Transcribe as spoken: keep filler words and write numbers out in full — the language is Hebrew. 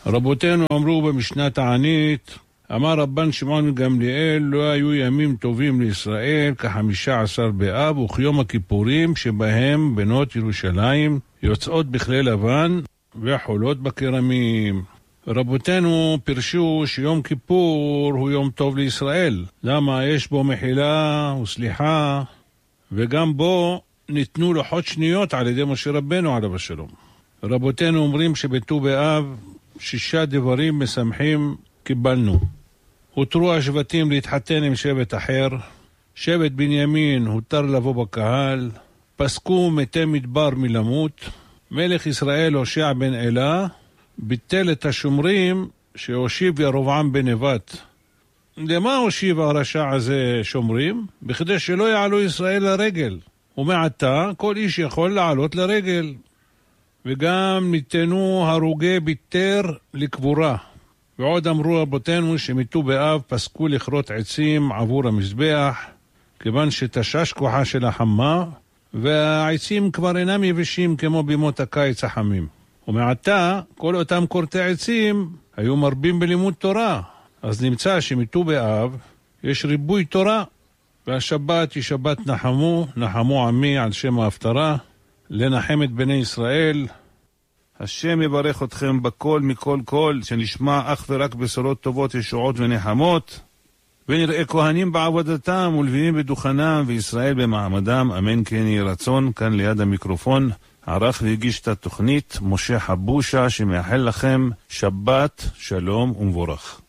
רבותינו אמרו במשנה תענית, אמר רבן שמעון גמליאל, לא היו ימים טובים לישראל כחמישה עשר באב וכיום הכיפורים שבהם בנות ירושלים יוצאות בכלי לבן וחולות בכרמים. רבותינו פרשו שיום כיפור הוא יום טוב לישראל. למה? יש בו מחילה וסליחה, וגם בו ניתנו לוחות שניות על ידי משה רבנו עליו השלום. רבותינו אומרים שבט"ו באב שישה דברים משמחים קיבלנו. הותרו השבטים להתחתן עם שבט אחר, שבט בנימין הותר לבוא בקהל, פסקו מתי מדבר מלמות, מלך ישראל הושע בן אלה ביטל את השומרים שהושיב ירבעם בן נבט. למה הושיב הרשע הזה שומרים? בכדי שלא יעלו ישראל לרגל, ומעתה כל איש יכול לעלות לרגל. וגם ניתנו הרוגי ביתר לקבורה. ועוד אמרו רבותינו שמט"ו באב פסקו לכרות עצים עבור המזבח, כיוון שתשש כוחה של החמה, והעצים כבר אינם יבשים כמו בימות הקיץ החמים. ומעתה כל אותם קורטי עצים היו מרבים בלימוד תורה. אז נמצא שמט"ו באב יש ריבוי תורה, והשבת היא שבת נחמו, נחמו עמי על שם ההפטרה, לנחם את בני ישראל. השם יברך אתכם בכל מכל כל, שנשמע אך ורק בשורות טובות, ישועות ונחמות, ונראה כהנים בעבודתם ולוויים בדוכנם, וישראל במעמדם, אמן כן יהי רצון. כאן ליד המיקרופון ערך והגיש את התוכנית משה חבושה, שמאחל לכם שבת שלום ומבורך.